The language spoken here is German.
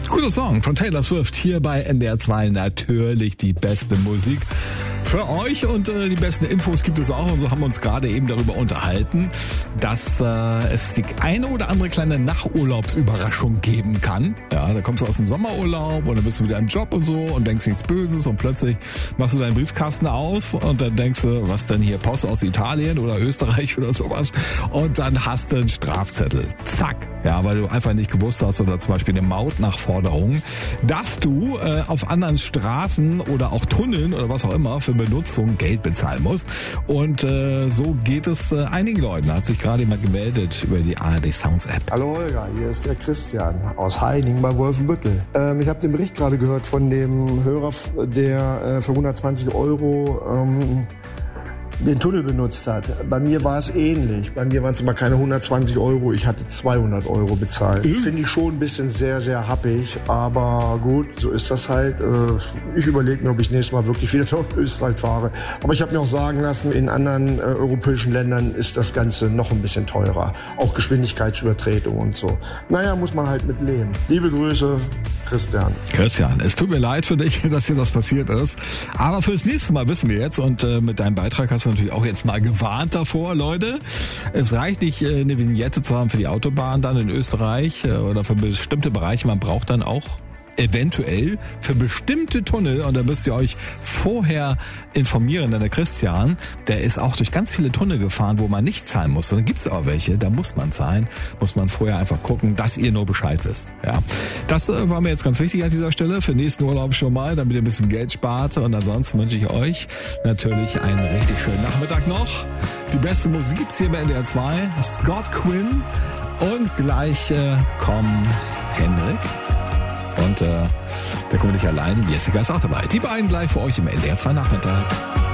Guter Song von Taylor Swift hier bei NDR 2. Natürlich die beste Musik für euch und die besten Infos gibt es auch. Und so haben wir uns gerade eben darüber unterhalten, dass es die eine oder andere kleine Nachurlaubsüberraschung geben kann. Ja, da kommst du aus dem Sommerurlaub und dann bist du wieder im Job und so und denkst nichts Böses und plötzlich machst du deinen Briefkasten auf und dann denkst du, was denn hier, Post aus Italien oder Österreich oder sowas, und dann hast du einen Strafzettel. Zack. Ja, weil du einfach nicht gewusst hast oder zum Beispiel eine Mautnachforderung, dass du auf anderen Straßen oder auch Tunneln oder was auch immer für Benutzung Geld bezahlen musst. Und so geht es einigen Leuten. Da hat sich gerade jemand gemeldet über die ARD Sounds App. Hallo Holger, hier ist der Christian aus Heiningen bei Wolfenbüttel. Ich habe den Bericht gerade gehört von dem Hörer, der für 120 € den Tunnel benutzt hat. Bei mir war es ähnlich. Bei mir waren es immer keine 120 €, ich hatte 200 € bezahlt. Finde ich schon ein bisschen sehr, sehr happig, aber gut, so ist das halt. Ich überlege mir, ob ich nächstes Mal wirklich wieder nach Österreich fahre. Aber ich habe mir auch sagen lassen, in anderen europäischen Ländern ist das Ganze noch ein bisschen teurer. Auch Geschwindigkeitsübertretung und so. Naja, muss man halt mit leben. Liebe Grüße, Christian. Christian, es tut mir leid für dich, dass hier das passiert ist. Aber fürs nächste Mal wissen wir jetzt, und mit deinem Beitrag hast du natürlich auch jetzt mal gewarnt davor, Leute. Es reicht nicht, eine Vignette zu haben für die Autobahn dann in Österreich oder für bestimmte Bereiche. Man braucht dann auch eventuell für bestimmte Tunnel, und da müsst ihr euch vorher informieren, denn der Christian, der ist auch durch ganz viele Tunnel gefahren, wo man nicht zahlen muss. Und dann gibt es aber welche, da muss man zahlen, muss man vorher einfach gucken, dass ihr nur Bescheid wisst. Ja, das war mir jetzt ganz wichtig an dieser Stelle, für den nächsten Urlaub schon mal, damit ihr ein bisschen Geld spart. Und ansonsten wünsche ich euch natürlich einen richtig schönen Nachmittag noch. Die beste Musik gibt's hier bei NDR 2, Scott Quinn, und gleich kommt Hendrik. Und der kommt nicht alleine, Jessica ist auch dabei. Die beiden gleich für euch im NDR 2 Nachmittag.